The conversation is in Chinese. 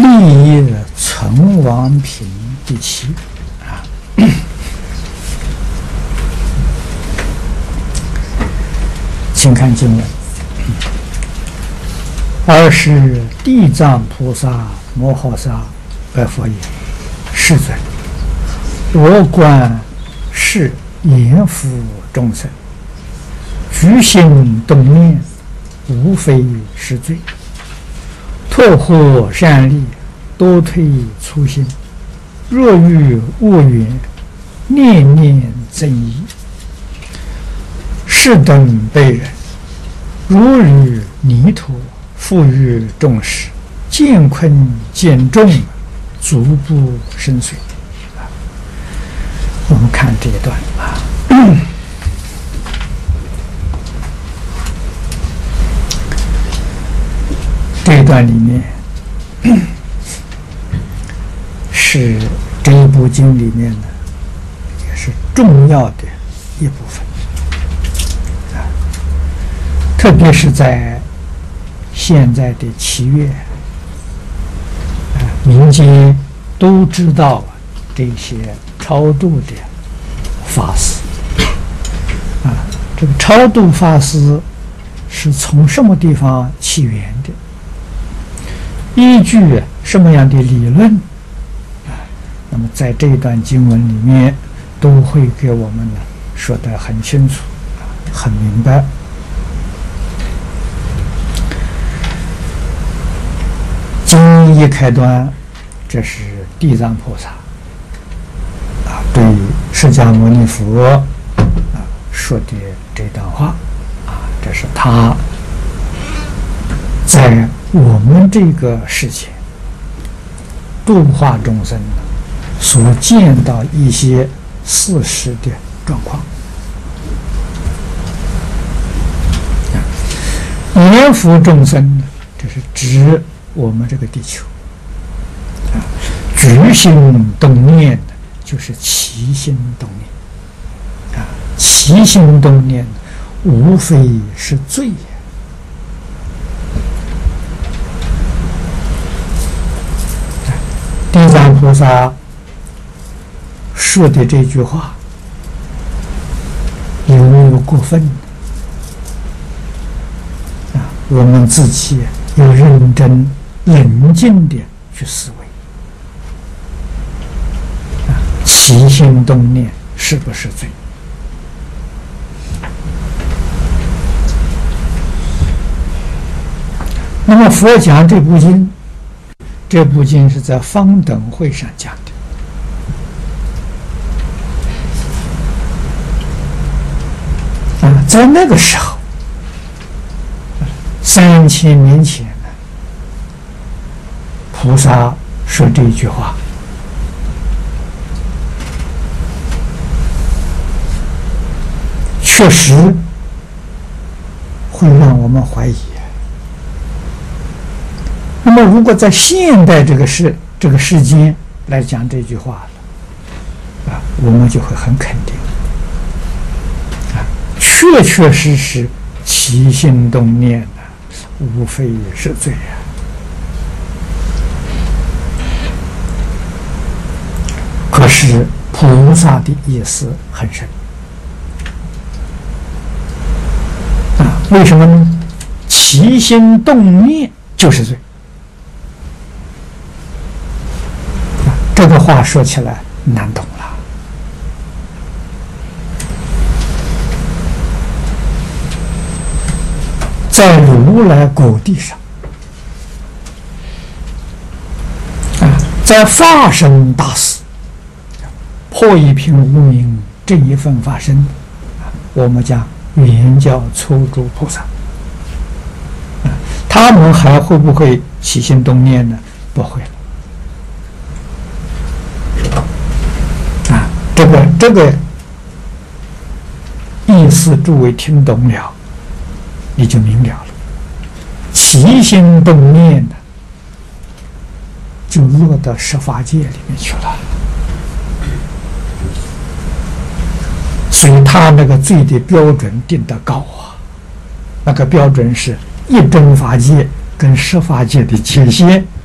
立业存亡品第7啊。请看经文。尔时地藏菩萨摩诃萨白佛言：“世尊，我观是阎浮众生，居心动念，无非是罪。拓获善利，多退粗心。若遇恶缘，念念增益。是等辈人，如于泥土，复于众时，见困见重，足不深邃。”我们看这一段啊，这一段里面是这一部经里面呢，也是重要的一部分啊，特别是在现在的7月啊，民间都知道这些超度的法师啊，这个超度法师是从什么地方起源的？依据什么样的理论啊？那么在这一段经文里面都会给我们呢说得很清楚，很明白。经一开端，这是地藏菩萨对释迦牟尼佛说的这段话这是他在我们这个世界度化众生所见到一些事实的状况。阎浮众生呢，这是指我们这个地球居心动念就是起心动念起心动念无非是罪也。地藏菩萨说的这句话有没有过分我们自己要认真冷静的去思维。起心动念是不是罪？那么佛讲这部经，这部经是在方等会上讲的在那个时候3000年前菩萨说这句话确实会让我们怀疑。那么如果在现代这个世间来讲这句话我们就会很肯定确确实实起心动念无非是罪可是菩萨的意思很深为什么呢？起心动念就是罪这个话说起来难懂了。在如来果地上在法身大士破一品无明这一份法身我们讲原教初住菩萨他们还会不会起心动念呢？不会了这个意思诸位听懂了你就明了了。起心动念呢就落到十法界里面去了，所以他那个罪的标准定得高那个标准是一真法界跟十法界的界限